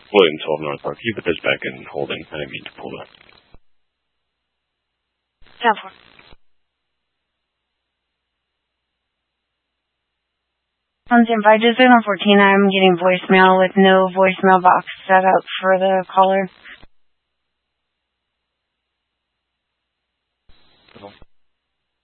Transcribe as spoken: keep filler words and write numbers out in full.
William twelve North Park. Can you put this back in holding? I didn't mean to pull that. ten four. On standby, just on fourteen, I'm getting voicemail with no voicemail box set up for the caller.